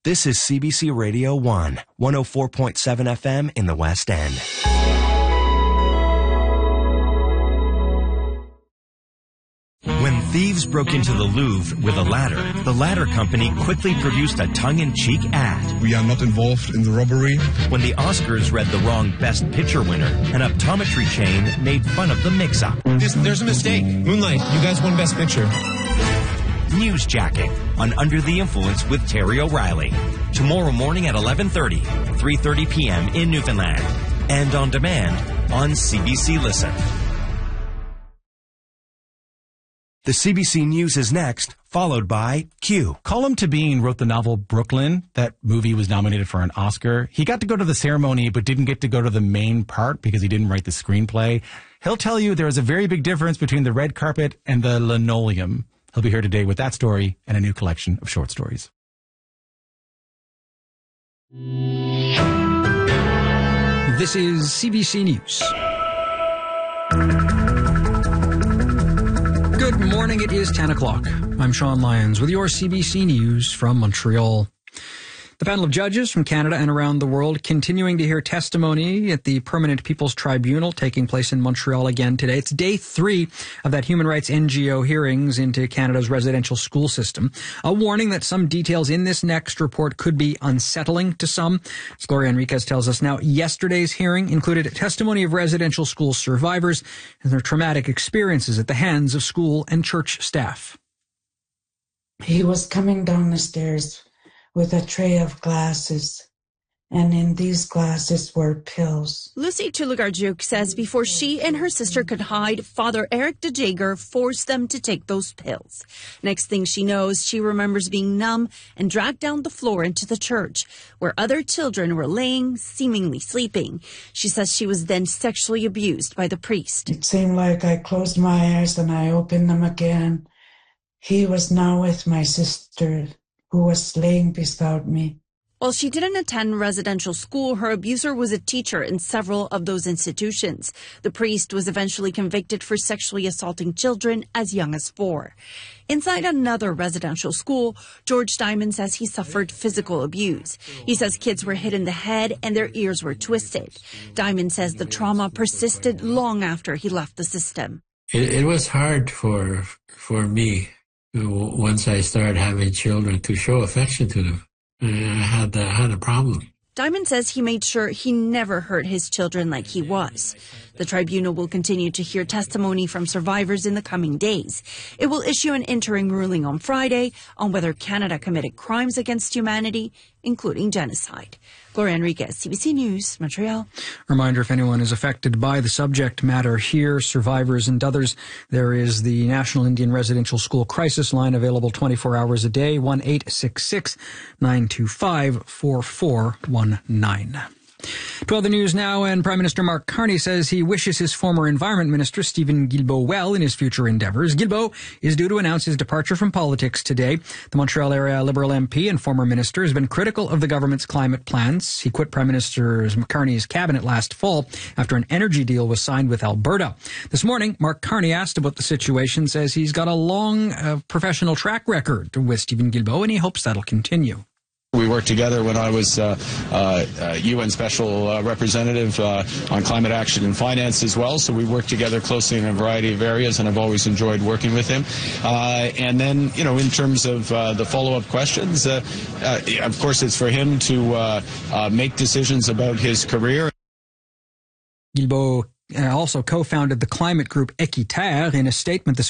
This is CBC Radio 1, 104.7 FM in the West End. When thieves broke into the Louvre with a ladder company quickly produced a tongue-in-cheek ad. We are not involved in the robbery. When the Oscars read the wrong Best Picture winner, an optometry chain made fun of the mix-up. There's a mistake. Moonlight, you guys won Best Picture. Newsjacking on Under the Influence with Terry O'Reilly. Tomorrow morning at 11:30, 3:30 p.m. in Newfoundland. And on demand on CBC Listen. The CBC News is next, followed by Q. Colm Tóibín wrote the novel Brooklyn. That movie was nominated for an Oscar. He got to go to the ceremony, but didn't get to go to the main part because he didn't write the screenplay. He'll tell you there is a very big difference between the red carpet and the linoleum. He'll be here today with that story and a new collection of short stories. This is CBC News. Good morning, it is 10 o'clock. I'm Sean Lyons with your CBC News from Montreal. The panel of judges from Canada and around the world continuing to hear testimony at the Permanent People's Tribunal taking place in Montreal again today. It's day 3 of that human rights NGO hearings into Canada's residential school system. A warning that some details in this next report could be unsettling to some. As Gloria Enriquez tells us now, yesterday's hearing included testimony of residential school survivors and their traumatic experiences at the hands of school and church staff. He was coming down the stairs with a tray of glasses, and in these glasses were pills. Lucy Tulugarjuk says before she and her sister could hide, Father Eric de Jager forced them to take those pills. Next thing she knows, she remembers being numb and dragged down the floor into the church, where other children were laying, seemingly sleeping. She says she was then sexually abused by the priest. It seemed like I closed my eyes and I opened them again. He was now with my sister, who was laying beside me. While she didn't attend residential school, her abuser was a teacher in several of those institutions. The priest was eventually convicted for sexually assaulting children as young as 4. Inside another residential school, George Diamond says he suffered physical abuse. He says kids were hit in the head and their ears were twisted. Diamond says the trauma persisted long after he left the system. It was hard for me, once I started having children, to show affection to them. I had a problem. Diamond says he made sure he never hurt his children like he was. The tribunal will continue to hear testimony from survivors in the coming days. It will issue an interim ruling on Friday on whether Canada committed crimes against humanity, including genocide. Gloria Enriquez, CBC News, Montreal. Reminder, if anyone is affected by the subject matter here, survivors and others, there is the National Indian Residential School Crisis Line available 24 hours a day, 1-866-925-4419. To other news now, and Prime Minister Mark Carney says he wishes his former Environment Minister Stephen Guilbeault well in his future endeavours. Guilbeault is due to announce his departure from politics today. The Montreal area Liberal MP and former minister has been critical of the government's climate plans. He quit Prime Minister Carney's cabinet last fall after an energy deal was signed with Alberta. This morning, Mark Carney asked about the situation, says he's got a long professional track record with Stephen Guilbeault and he hopes that'll continue. We worked together when I was UN Special Representative on climate action and finance as well, so we worked together closely in a variety of areas, and I've always enjoyed working with him. And then, in terms of the follow-up questions, of course it's for him to make decisions about his career. Guilbeault also co-founded the climate group Équiterre. In a statement this